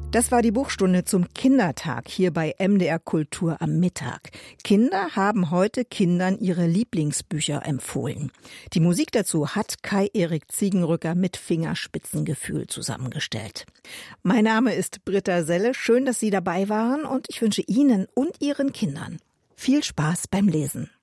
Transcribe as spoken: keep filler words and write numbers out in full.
Das war die Buchstunde zum Kindertag hier bei M D R Kultur am Mittag. Kinder haben heute Kindern ihre Lieblingsbücher empfohlen. Die Musik dazu hat Kai-Erik Ziegenrücker mit Fingerspitzengefühl zusammengestellt. Mein Name ist Britta Selle. Schön, dass Sie dabei waren und ich wünsche Ihnen und Ihren Kindern viel Spaß beim Lesen.